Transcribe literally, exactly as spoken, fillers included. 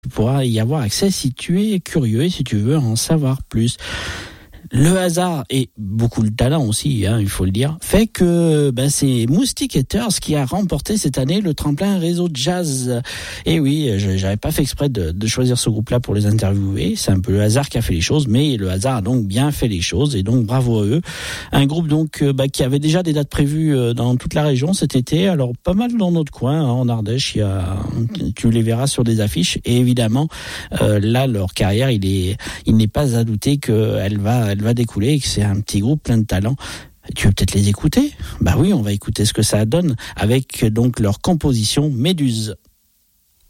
Tu pourras y avoir accès si tu es curieux et si tu veux en savoir plus. Le hasard et beaucoup de talent aussi, hein, il faut le dire, fait que ben, c'est Moustique Haters qui a remporté cette année le tremplin réseau jazz. Et oui, je, j'avais pas fait exprès de, de choisir ce groupe-là pour les interviewer. C'est un peu le hasard qui a fait les choses, mais le hasard a donc bien fait les choses et donc bravo à eux. Un groupe donc bah, qui avait déjà des dates prévues dans toute la région cet été. Alors pas mal dans notre coin, hein, en Ardèche, il y a, tu les verras sur des affiches. Et évidemment, euh, là leur carrière, il est, il n'est pas à douter qu'elle va, elle va découler et que c'est un petit groupe plein de talent. Tu veux peut-être les écouter ? Bah oui, on va écouter ce que ça donne avec donc leur composition Méduse.